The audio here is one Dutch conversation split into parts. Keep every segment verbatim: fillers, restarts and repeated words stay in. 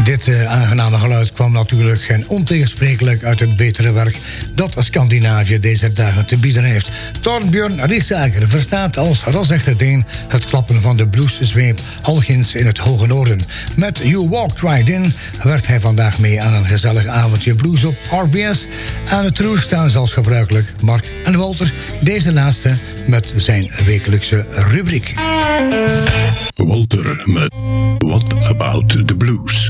Dit uh, aangename geluid kwam natuurlijk en ontegensprekelijk uit het betere werk dat Scandinavië deze dagen te bieden heeft. Torbjörn Risager verstaat als rasechte Deen het klappen van de blueszweep Halgins in het hoge noorden. Met You Walked Right In werd hij vandaag mee aan een gezellig avondje blues op R B S. Aan het roer staan zoals gebruikelijk Mark en Walter, deze laatste met zijn wekelijkse rubriek. Walter met What About the Blues?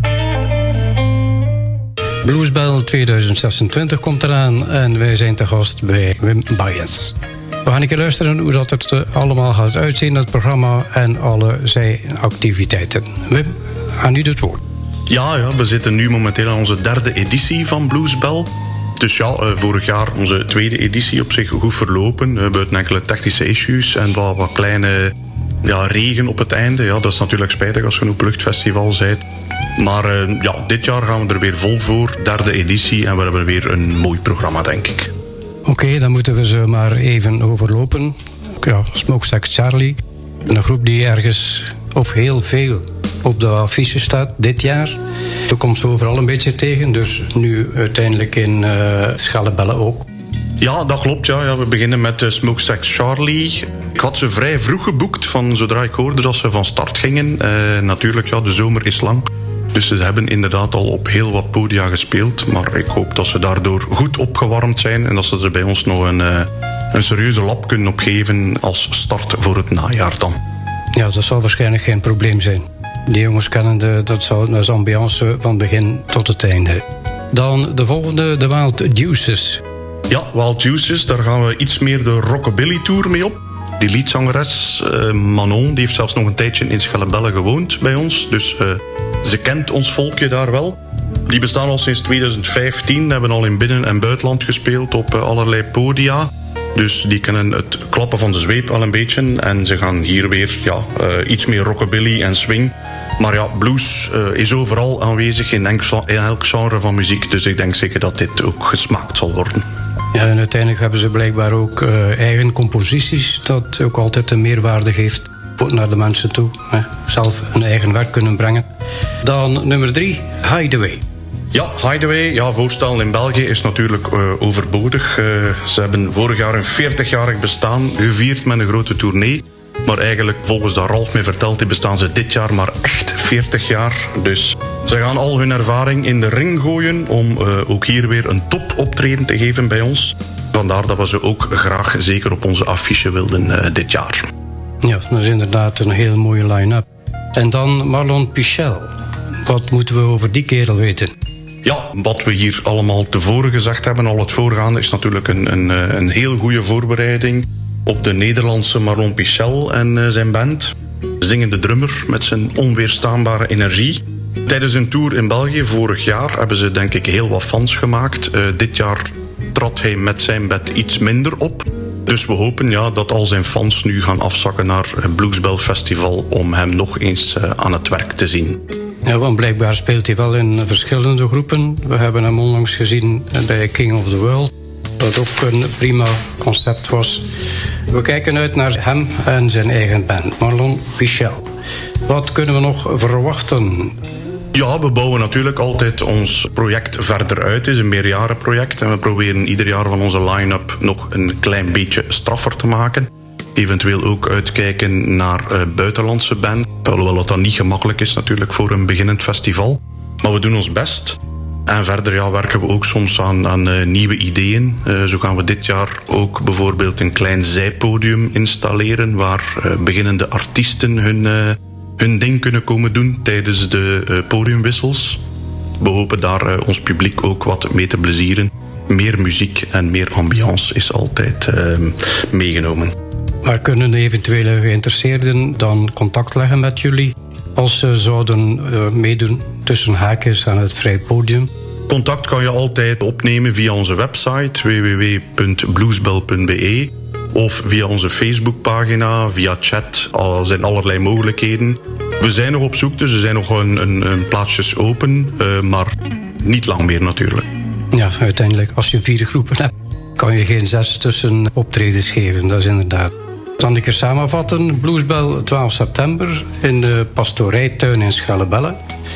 Bluesbel tweeduizend zesentwintig komt eraan en wij zijn te gast bij Wim Bayens. We gaan een keer luisteren hoe dat het allemaal gaat uitzien, het programma en alle zijactiviteiten. Wim, aan u het woord. Ja, ja, we zitten nu momenteel aan onze derde editie van Bluesbel. Dus ja, uh, vorig jaar onze tweede editie op zich goed verlopen. Uh, buiten enkele technische issues en wat, wat kleine ja, regen op het einde. Ja, dat is natuurlijk spijtig als je een openluchtfestival bent. Maar uh, ja, dit jaar gaan we er weer vol voor. Derde editie en we hebben weer een mooi programma, denk ik. Oké, okay, dan moeten we ze maar even overlopen. Ja, Smokestack Charlie. Een groep die ergens of heel veel op de affiche staat dit jaar. Je komt ze overal een beetje tegen. Dus nu uiteindelijk in uh, Schellebelle ook. Ja, dat klopt. Ja. Ja, we beginnen met uh, Smokestack Charlie. Ik had ze vrij vroeg geboekt, van zodra ik hoorde dat ze van start gingen. Uh, natuurlijk, ja, de zomer is lang. Dus ze hebben inderdaad al op heel wat podia gespeeld. Maar ik hoop dat ze daardoor goed opgewarmd zijn. En dat ze er bij ons nog een, uh, een serieuze lap kunnen opgeven als start voor het najaar dan. Ja, dat zal waarschijnlijk geen probleem zijn. Die jongens kennen de, dat, zal, dat is ambiance van begin tot het einde. Dan de volgende, de Wild Deuces. Ja, Wild Deuces, daar gaan we iets meer de Rockabilly Tour mee op. Die liedzangeres uh, Manon, die heeft zelfs nog een tijdje in Schellebelle gewoond bij ons. Dus uh, ze kent ons volkje daar wel. Die bestaan al sinds tweeduizend vijftien, hebben al in binnen- en buitenland gespeeld op uh, allerlei podia. Dus die kennen het klappen van de zweep al een beetje. En ze gaan hier weer ja, uh, iets meer rockabilly en swing. Maar ja, blues uh, is overal aanwezig in elk, in elk genre van muziek. Dus ik denk zeker dat dit ook gesmaakt zal worden. Ja, en uiteindelijk hebben ze blijkbaar ook uh, eigen composities. Dat ook altijd een meerwaarde geeft naar de mensen toe. Hè. Zelf hun eigen werk kunnen brengen. Dan nummer drie, Hideaway. Ja, Hideaway, ja, voorstellen in België is natuurlijk uh, overbodig. Uh, ze hebben vorig jaar een veertigjarig bestaan gevierd met een grote tournee. Maar eigenlijk, volgens dat Ralf mij vertelt, die bestaan ze dit jaar maar echt veertig jaar. Dus ze gaan al hun ervaring in de ring gooien om uh, ook hier weer een topoptreden te geven bij ons. Vandaar dat we ze ook graag zeker op onze affiche wilden uh, dit jaar. Ja, dat is inderdaad een hele mooie line-up. En dan Marlon Pichel. Wat moeten we over die kerel weten? Ja, wat we hier allemaal tevoren gezegd hebben, al het voorgaande, is natuurlijk een, een, een heel goede voorbereiding op de Nederlandse Marlon Pichel en uh, zijn band. Zingende drummer met zijn onweerstaanbare energie. Tijdens een tour in België vorig jaar hebben ze denk ik heel wat fans gemaakt. Uh, dit jaar trad hij met zijn band iets minder op. Dus we hopen ja, dat al zijn fans nu gaan afzakken naar het Bluesbel Festival om hem nog eens uh, aan het werk te zien. Ja, want blijkbaar speelt hij wel in verschillende groepen. We hebben hem onlangs gezien bij King of the World, wat ook een prima concept was. We kijken uit naar hem en zijn eigen band, Marlon Pichel. Wat kunnen we nog verwachten? Ja, we bouwen natuurlijk altijd ons project verder uit. Het is een meerjarenproject en we proberen ieder jaar van onze line-up nog een klein beetje straffer te maken. Eventueel ook uitkijken naar uh, buitenlandse band. Alhoewel dat dan niet gemakkelijk is natuurlijk voor een beginnend festival. Maar we doen ons best. En verder ja, werken we ook soms aan, aan uh, nieuwe ideeën. Uh, zo gaan we dit jaar ook bijvoorbeeld een klein zijpodium installeren waar uh, beginnende artiesten hun, uh, hun ding kunnen komen doen tijdens de uh, podiumwissels. We hopen daar uh, ons publiek ook wat mee te plezieren. Meer muziek en meer ambiance is altijd uh, meegenomen. Maar kunnen eventuele geïnteresseerden dan contact leggen met jullie als ze zouden uh, meedoen tussen haakjes aan het vrij podium? Contact kan je altijd opnemen via onze website w w w punt bluesbel punt b e of via onze Facebookpagina, via chat. Er zijn allerlei mogelijkheden. We zijn nog op zoek, dus er zijn nog een, een, een plaatsjes open, uh, maar niet lang meer natuurlijk. Ja, uiteindelijk als je vier groepen hebt, kan je geen zes tussen optredens geven, dat is inderdaad. Dan een keer samenvatten. Bluesbel twaalf september in de Pastorijtuin in Schellebelle.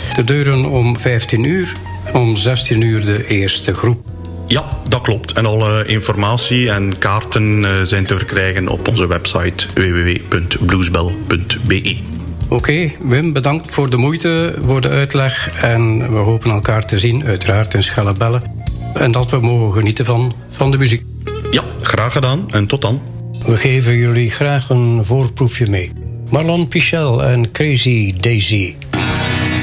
De deuren om vijftien uur, om zestien uur de eerste groep. Ja, dat klopt. En alle informatie en kaarten zijn te verkrijgen op onze website w w w punt bluesbel punt b e. Oké, okay, Wim, bedankt voor de moeite, voor de uitleg. En we hopen elkaar te zien, uiteraard in Schellebelle. En dat we mogen genieten van, van de muziek. Ja, graag gedaan en tot dan. We geven jullie graag een voorproefje mee. Marlon Pichel en Crazy Daisy.